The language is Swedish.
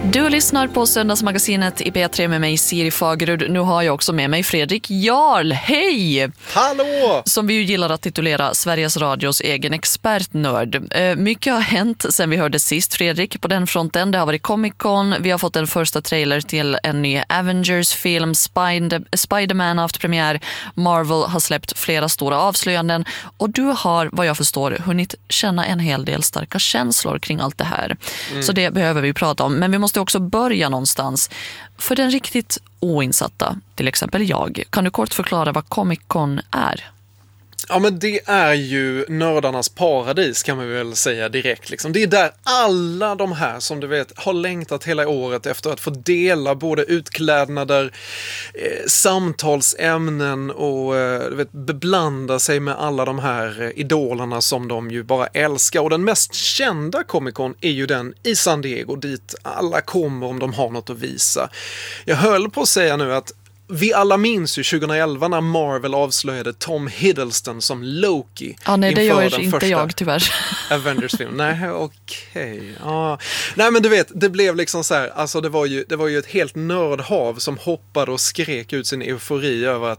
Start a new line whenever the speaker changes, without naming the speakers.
Du lyssnar på Söndagsmagasinet i P3 med mig, Siri Fagerud. Nu har jag också med mig Fredrik Jarl. Hej!
Hallå!
Som vi ju gillar att titulera Sveriges Radios egen expertnörd. Mycket har hänt sen vi hörde sist, Fredrik, på den fronten. Det har varit Comic-Con, vi har fått en första trailer till en ny Avengers-film, Spider-Man har haft premiär, Marvel har släppt flera stora avslöjanden och du har, vad jag förstår, hunnit känna en hel del starka känslor kring allt det här. Så det behöver vi prata om, men vi måste också börja någonstans. För den riktigt oinsatta, till exempel jag, kan du kort förklara vad Comic-Con är?
Ja, men det är ju nördarnas paradis, kan man väl säga direkt. Liksom. Det är där alla de här, som du vet, har längtat hela året efter att få dela både utklädnader, samtalsämnen och du vet, beblanda sig med alla de här idolerna som de ju bara älskar. Och den mest kända Comic-Con är ju den i San Diego, dit alla kommer om de har något att visa. Jag höll på att säga nu att vi alla minns ju 2011 när Marvel avslöjade Tom Hiddleston som Loki.
Ja, nej, det gör inte jag tyvärr.
Avengers-film. Nej, okej. Ja. Nej, men du vet, det blev liksom så här, alltså det var ju ett helt nördhav som hoppade och skrek ut sin eufori över att